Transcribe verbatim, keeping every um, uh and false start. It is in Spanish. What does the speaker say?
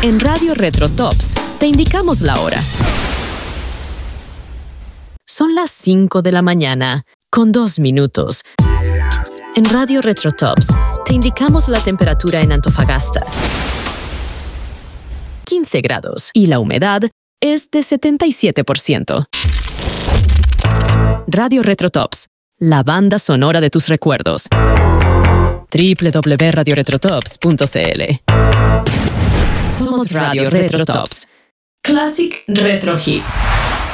En Radio Retro Tops te indicamos la hora. Son las cinco de la mañana, con dos minutos. En Radio Retro Tops te indicamos la temperatura en Antofagasta. quince grados y la humedad es de setenta y siete por ciento. Radio Retro Tops, la banda sonora de tus recuerdos. doble u doble u doble u punto radio retro tops punto c l. Somos Radio Retro Tops. Classic Retro Hits.